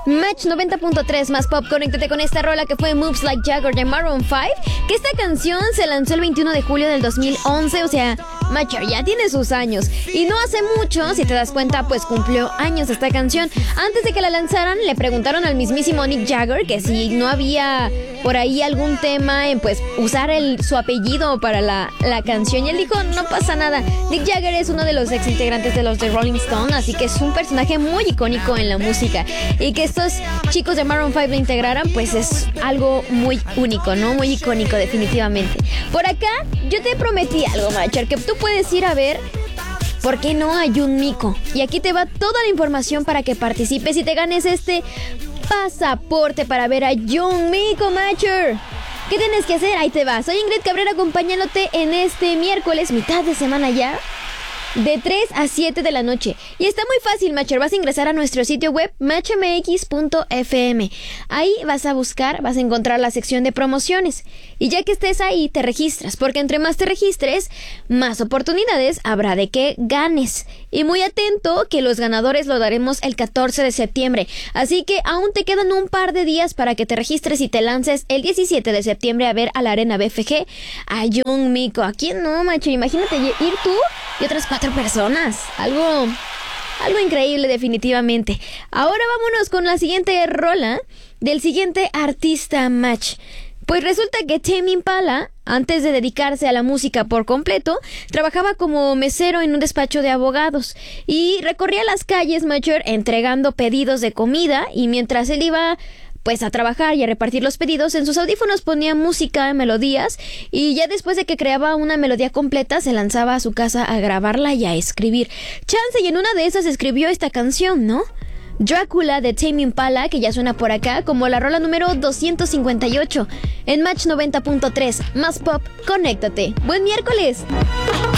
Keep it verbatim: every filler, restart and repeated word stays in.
Match noventa punto tres más pop, conéctate con esta rola que fue Moves Like Jagger de Maroon cinco, que esta canción se lanzó el veintiuno de julio del dos mil once, o sea, Matcher ya tiene sus años. Y no hace mucho, si te das cuenta, pues cumplió años esta canción. Antes de que la lanzaran, le preguntaron al mismísimo Mick Jagger que si no había por ahí algún tema en pues usar el, su apellido para la, la canción. Y él dijo, no pasa nada. Mick Jagger es uno de los ex integrantes de los The Rolling Stones, así que es un personaje muy icónico en la música. Y que estos chicos de Maroon cinco lo integraran, pues es algo muy único, ¿no? Muy icónico, definitivamente. Por acá, yo te prometí algo, Matcher, que tú puedes ir a ver ¿por qué no a Jun Miko? Y aquí te va toda la información para que participes y te ganes este pasaporte para ver a Jun Miko, Matcher. ¿Qué tienes que hacer? Ahí te va. Soy Ingrid Cabrera acompañándote en este miércoles, mitad de semana ya, de tres a siete de la noche. Y está muy fácil, Matcher. Vas a ingresar a nuestro sitio web match m x punto f m. Ahí vas a buscar, vas a encontrar la sección de promociones. Y ya que estés ahí, te registras, porque entre más te registres, más oportunidades habrá de que ganes. Y muy atento, que los ganadores lo daremos el catorce de septiembre. Así que aún te quedan un par de días para que te registres y te lances el diecisiete de septiembre a ver a la Arena B F G a Jun Miko. ¿A quién no, Matcher? Imagínate ir tú y otras cuatro personas. Algo, algo increíble, definitivamente. Ahora vámonos con la siguiente rola del siguiente artista, Match. Pues resulta que Tame Impala, antes de dedicarse a la música por completo, trabajaba como mesero en un despacho de abogados y recorría las calles, Matcher, entregando pedidos de comida, y mientras él iba pues a trabajar y a repartir los pedidos, en sus audífonos ponía música, melodías, y ya después de que creaba una melodía completa, se lanzaba a su casa a grabarla y a escribir. Chance, y en una de esas escribió esta canción, ¿no? Drácula de Tame Impala, que ya suena por acá como la rola número doscientos cincuenta y ocho en Match noventa punto tres más pop, conéctate. ¡Buen miércoles!